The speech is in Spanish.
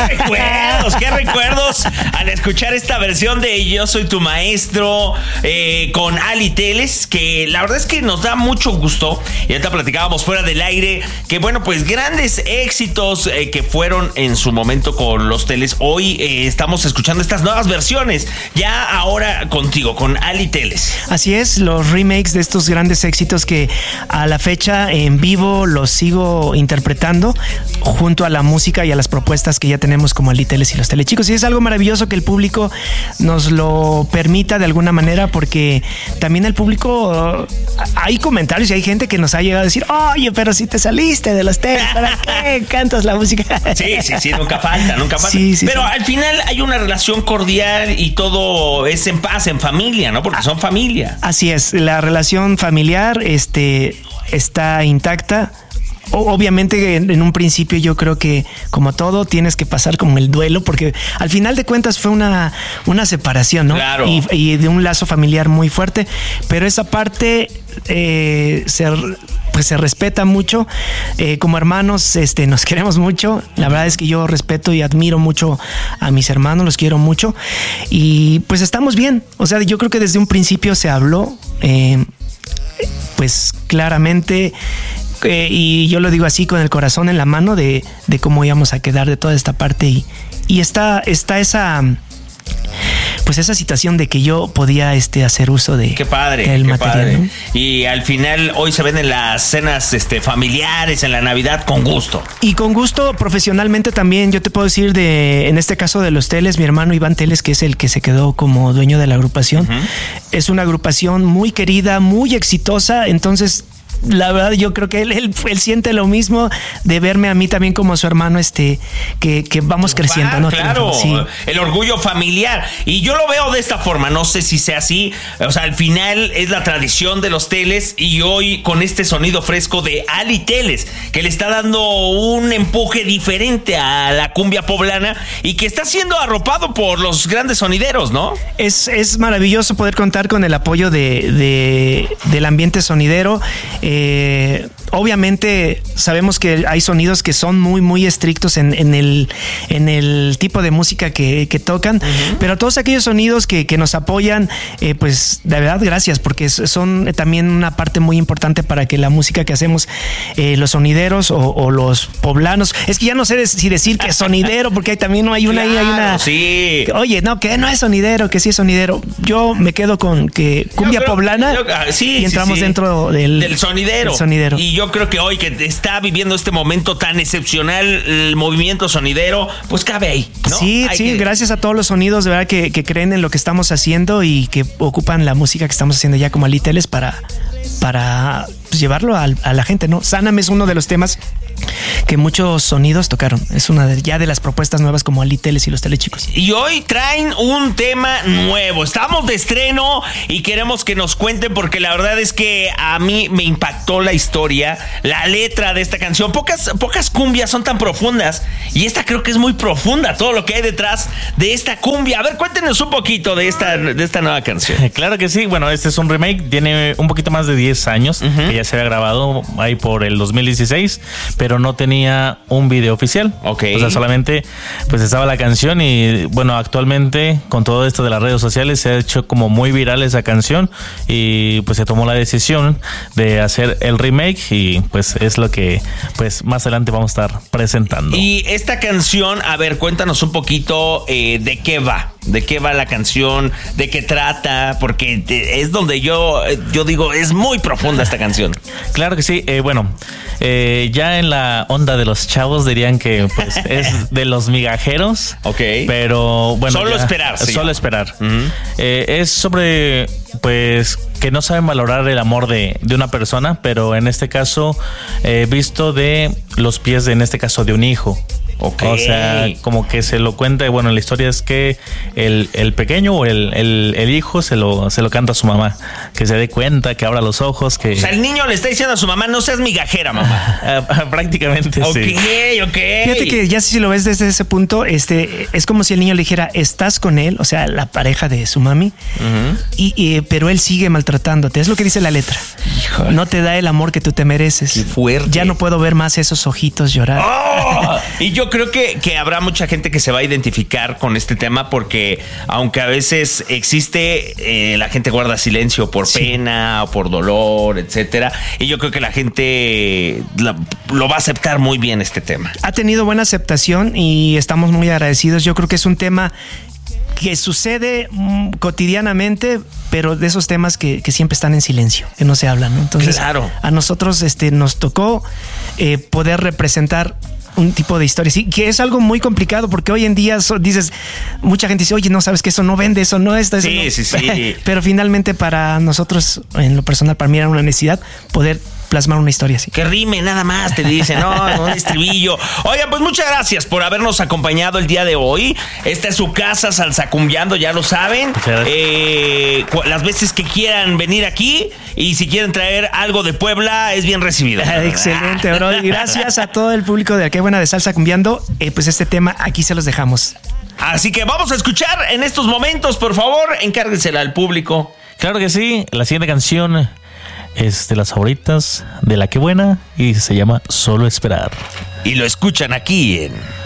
qué recuerdos al escuchar esta versión de Yo Soy Tu Maestro con Ali Teles, que la verdad es que nos da mucho gusto. Y ahorita platicábamos fuera del aire que, bueno, pues grandes éxitos que fueron en su momento con los Teles. Hoy estamos escuchando estas nuevas versiones, ya ahora contigo, con Ali Teles. Así es, los remakes de estos grandes éxitos que a la fecha en vivo los sigo interpretando junto a la música y a las propuestas que ya tenemos como Ali Teles y los Telechicos. Y es algo maravilloso que el público nos lo permita de alguna manera, porque también el público, hay comentarios y hay gente que nos ha llegado a decir: oye, pero si te saliste de los Teles, ¿para qué cantas la música? Sí, nunca falta. Sí, pero al final hay una relación cordial y todo es en paz, en familia, ¿no? Porque son familia. Así es, la relación familiar está intacta. Obviamente en un principio yo creo que, como todo, tienes que pasar como el duelo, porque al final de cuentas fue una separación, ¿no? Claro. Y de un lazo familiar muy fuerte, pero esa parte se respeta mucho. Como hermanos nos queremos mucho. La verdad es que yo respeto y admiro mucho a mis hermanos, los quiero mucho y pues estamos bien. O sea, yo creo que desde un principio se habló pues claramente, y yo lo digo así con el corazón en la mano, de cómo íbamos a quedar de toda esta parte, y está esa, pues esa situación de que yo podía hacer uso de qué padre, del qué material, padre. ¿no? Y al final hoy se ven en las cenas familiares, en la Navidad, con gusto. Y con gusto, profesionalmente también. Yo te puedo decir, en este caso de los Teles, mi hermano Iván Teles, que es el que se quedó como dueño de la agrupación, es una agrupación muy querida, muy exitosa. Entonces, la verdad, yo creo que él siente lo mismo de verme a mí también como su hermano, que vamos creciendo, ¿no? Claro, sí. El orgullo familiar. Y yo lo veo de esta forma, no sé si sea así. O sea, al final es la tradición de los Teles, y hoy con este sonido fresco de Ali Teles, que le está dando un empuje diferente a la cumbia poblana y que está siendo arropado por los grandes sonideros, ¿no? Es maravilloso poder contar con el apoyo del ambiente sonidero. Obviamente sabemos que hay sonidos que son muy, muy estrictos en el tipo de música que tocan, pero todos aquellos sonidos que nos apoyan, pues de verdad gracias, porque son también una parte muy importante para que la música que hacemos, los sonideros o los poblanos, es que ya no sé si decir que es sonidero, porque también hay una, claro, hay una, sí. Oye, no, que no es sonidero, que sí es sonidero. Yo me quedo con que cumbia poblana, y entramos dentro del sonidero. Y yo creo que hoy que está viviendo este momento tan excepcional el movimiento sonidero, pues cabe ahí, ¿no? Sí, gracias a todos los sonidos, de verdad, que creen en lo que estamos haciendo y que ocupan la música que estamos haciendo ya como Ali Teles para pues, llevarlo a la gente, ¿no? Sáname es uno de los temas que muchos sonidos tocaron. Es una de las propuestas nuevas como Ali Teles y los Telechicos. Y hoy traen un tema nuevo. Estamos de estreno y queremos que nos cuenten, porque la verdad es que a mí me impactó la historia, la letra de esta canción. Pocas cumbias son tan profundas, y esta creo que es muy profunda, todo lo que hay detrás de esta cumbia. A ver, cuéntenos un poquito de esta nueva canción. Claro que sí. Bueno, este es un remake, tiene un poquito más de 10 años, que ya se había grabado ahí por el 2016, pero no tenía un video oficial. Okay. O sea, solamente pues estaba la canción, y bueno, actualmente con todo esto de las redes sociales se ha hecho como muy viral esa canción, y pues se tomó la decisión de hacer el remake, y pues es lo que pues más adelante vamos a estar presentando. Y esta canción, a ver, cuéntanos un poquito de qué va. ¿De qué va la canción? ¿De qué trata? Porque es donde yo digo, es muy profunda esta canción. Claro que sí. Bueno, ya en la onda de los chavos dirían que pues es de los migajeros. Ok. Pero bueno. Solo esperar. Sí. Solo esperar. Es sobre pues que no saben valorar el amor de una persona, pero en este caso visto de los pies en este caso de un hijo. Okay. O sea, como que se lo cuenta, y bueno, la historia es que el pequeño o el hijo se lo canta a su mamá, que se dé cuenta, que abra los ojos, que... O sea, el niño le está diciendo a su mamá, no seas migajera, mamá. Prácticamente, sí. Ok. Fíjate que ya si lo ves desde ese punto, es como si el niño le dijera, estás con él, o sea, la pareja de su mami, pero él sigue maltratándote. Es lo que dice la letra. Híjole. No te da el amor que tú te mereces. Qué fuerte. Ya no puedo ver más esos ojitos llorar. Oh, y yo creo que habrá mucha gente que se va a identificar con este tema porque aunque a veces existe, la gente guarda silencio por pena o por dolor, etcétera, y yo creo que la gente lo va a aceptar muy bien este tema. Ha tenido buena aceptación y estamos muy agradecidos. Yo creo que es un tema que sucede cotidianamente, pero de esos temas que siempre están en silencio, que no se hablan, ¿no? Entonces, claro, a nosotros nos tocó poder representar un tipo de historia, sí, que es algo muy complicado porque hoy en día dices, mucha gente dice, oye, no sabes que eso no vende, eso no está. Sí, no. sí. Pero finalmente para nosotros, en lo personal, para mí era una necesidad poder plasmar una historia así. Que rime nada más, te dicen, no, un estribillo. Oigan, pues muchas gracias por habernos acompañado el día de hoy. Esta es su casa, Salsacumbiando, ya lo saben. Las veces que quieran venir aquí y si quieren traer algo de Puebla, es bien recibido. Excelente, bro. Y gracias a todo el público de Qué Buena de Salsacumbiando. Pues este tema aquí se los dejamos. Así que vamos a escuchar en estos momentos, por favor, encárguensela al público. Claro que sí, la siguiente canción es de las favoritas de La Qué Buena y se llama Solo Esperar. Y lo escuchan aquí en